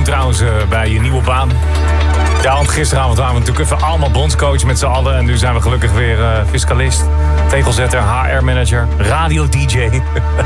Welkom trouwens bij je nieuwe baan. Ja, want gisteravond waren we natuurlijk even allemaal bondscoach met z'n allen. En nu zijn we gelukkig weer fiscalist, tegelzetter, HR-manager, radio-dj.